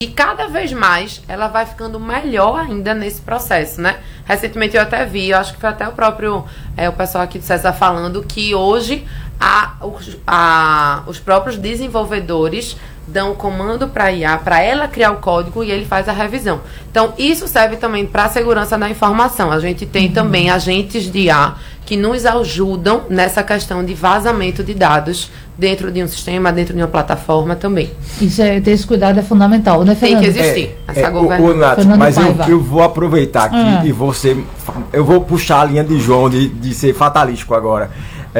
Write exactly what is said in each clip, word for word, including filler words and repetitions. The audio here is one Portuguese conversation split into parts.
E cada vez mais ela vai ficando melhor ainda nesse processo, né? Recentemente eu até vi, eu acho que foi até o próprio, é, o pessoal aqui do César falando que hoje a, os, a, os próprios desenvolvedores dão o comando para a I A, para ela criar o código e ele faz a revisão. Então, isso serve também para a segurança da informação. A gente tem uhum. também agentes de I A que nos ajudam nessa questão de vazamento de dados dentro de um sistema, dentro de uma plataforma também. Isso é, ter esse cuidado é fundamental, né, Fernando? Tem que existir é, essa é, governança. O, o Nath, mas eu, eu vou aproveitar aqui ah. e você, eu vou puxar a linha de João de, de ser fatalístico agora.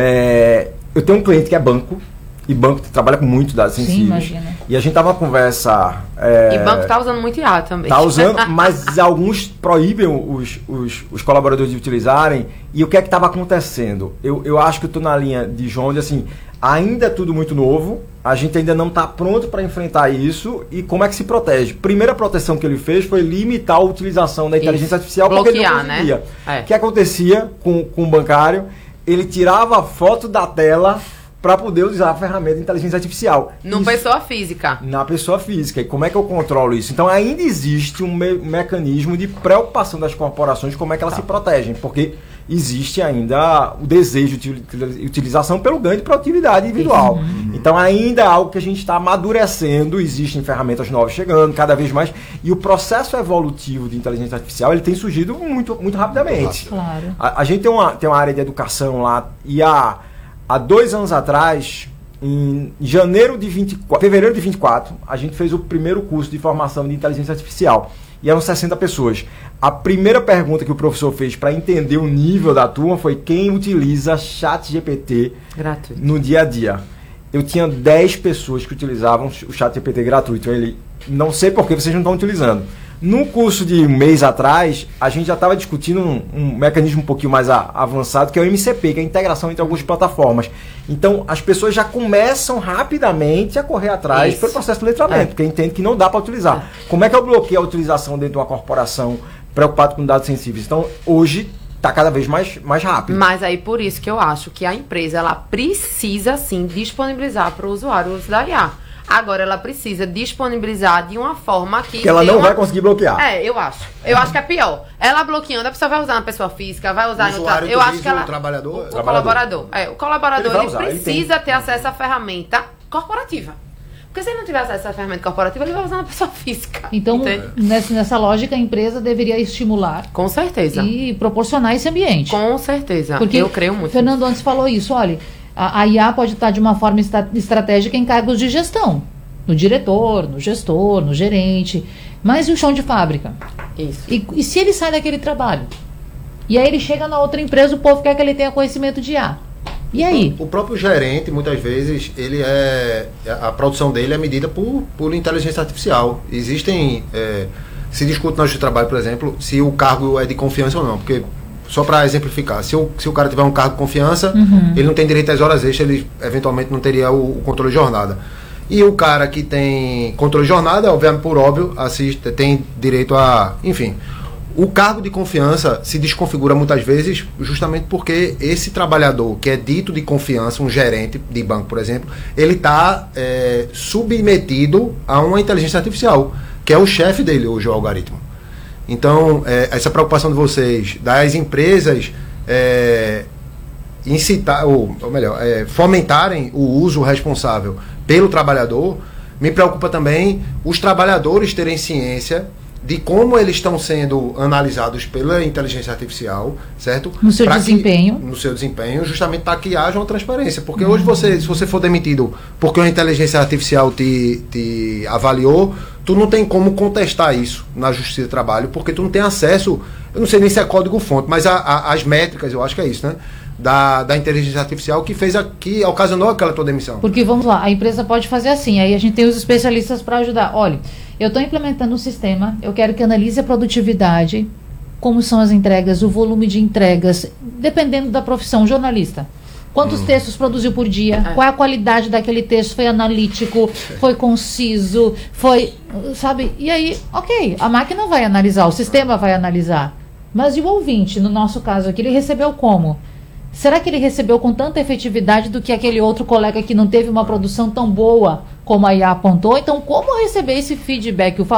É, eu tenho um cliente que é banco, e banco trabalha com muito dados Sim, sensíveis. Imagina. E a gente tava uma conversa... É, e banco tá usando muito I A também. Tá usando, mas alguns proíbem os, os, os colaboradores de utilizarem. E o que é que estava acontecendo? Eu, eu acho que eu tô na linha de João de assim, ainda é tudo muito novo, a gente ainda não está pronto para enfrentar isso. E como é que se protege? Primeira proteção que ele fez foi limitar a utilização da inteligência isso. artificial, bloquear, porque ele não conseguia. Né? É. O que acontecia com, com o bancário? Ele tirava a foto da tela para poder usar a ferramenta de inteligência artificial. Na pessoa física. Na pessoa física. E como é que eu controlo isso? Então ainda existe um me- mecanismo de preocupação das corporações, como é que elas tá. se protegem, porque existe ainda o desejo de utilização pelo ganho de produtividade individual. Uhum. Então ainda é algo que a gente está amadurecendo, existem ferramentas novas chegando cada vez mais, e o processo evolutivo de inteligência artificial ele tem surgido muito, muito rapidamente. Claro. A, a gente tem uma, tem uma área de educação lá, e a Há dois anos atrás, em janeiro de vinte e quatro, fevereiro de vinte e quatro, a gente fez o primeiro curso de formação de inteligência artificial. E eram sessenta pessoas. A primeira pergunta que o professor fez para entender o nível da turma foi quem utiliza ChatGPT gratuito no dia a dia. Eu tinha dez pessoas que utilizavam o ChatGPT gratuito. Ele, não sei por que vocês não estão utilizando. No curso de um mês atrás, a gente já estava discutindo um, um mecanismo um pouquinho mais a, avançado, que é o M C P, que é a integração entre algumas plataformas. Então, as pessoas já começam rapidamente a correr atrás Isso. pelo processo de letramento, é. porque entendem que não dá para utilizar. É. Como é que eu bloqueio a utilização dentro de uma corporação preocupada com dados sensíveis? Então, hoje, está cada vez mais, mais rápido. Mas aí, por isso que eu acho que a empresa ela precisa, sim, disponibilizar para o usuário o uso da I A. Agora ela precisa disponibilizar de uma forma que... Que ela não uma... vai conseguir bloquear. É, eu acho. Eu acho que é pior. Ela bloqueando, a pessoa vai usar na pessoa física, vai usar... O usuário, no... Eu acho que ela... o trabalhador? O, o trabalhador. colaborador. É, o colaborador, ele, ele usar, precisa ele ter acesso à ferramenta corporativa. Porque se ele não tiver acesso à ferramenta corporativa, ele vai usar na pessoa física. Então, nessa, nessa lógica, a empresa deveria estimular... Com certeza. E proporcionar esse ambiente. Com certeza. Porque eu creio muito. Fernando antes falou isso, olha... A, a I A pode estar de uma forma esta, estratégica em cargos de gestão. No diretor, no gestor, no gerente. Mas e o chão de fábrica? Isso. E, e se ele sai daquele trabalho? E aí ele chega na outra empresa, o povo quer que ele tenha conhecimento de I A. E aí? O, o próprio gerente, muitas vezes, ele é a produção dele é medida por, por inteligência artificial. Existem... É, se discute no nosso trabalho, por exemplo, se o cargo é de confiança ou não. Porque... Só para exemplificar, se o, se o cara tiver um cargo de confiança, uhum. ele não tem direito às horas extras, ele eventualmente não teria o, o controle de jornada. E o cara que tem controle de jornada, obviamente por óbvio, assiste, tem direito a... Enfim, o cargo de confiança se desconfigura muitas vezes justamente porque esse trabalhador que é dito de confiança, um gerente de banco, por exemplo, ele está é, submetido a uma inteligência artificial, que é o chefe dele hoje, o algoritmo. Então, é, essa preocupação de vocês, das empresas é, incitar, ou, ou melhor, é, fomentarem o uso responsável pelo trabalhador, me preocupa também os trabalhadores terem ciência de como eles estão sendo analisados pela inteligência artificial, certo? No seu pra desempenho. Que, no seu desempenho, justamente para que haja uma transparência. Porque uhum. hoje, você, se você for demitido porque uma inteligência artificial te, te avaliou, tu não tem como contestar isso na Justiça do Trabalho, porque tu não tem acesso, eu não sei nem se é código-fonte, mas a, a, as métricas, eu acho que é isso, né? Da, da inteligência artificial que fez a, que ocasionou aquela tua demissão. Porque, vamos lá, a empresa pode fazer assim, aí a gente tem os especialistas para ajudar. Olha, eu estou implementando um sistema, eu quero que analise a produtividade, como são as entregas, o volume de entregas, dependendo da profissão, jornalista. Quantos hum. textos produziu por dia? É. Qual é a qualidade daquele texto? Foi analítico? Foi conciso? Foi, sabe? E aí, ok, a máquina vai analisar, o sistema vai analisar. Mas e o ouvinte, no nosso caso aqui, ele recebeu como? Será que ele recebeu com tanta efetividade do que aquele outro colega que não teve uma produção tão boa como a I A apontou? Então, como receber esse feedback? O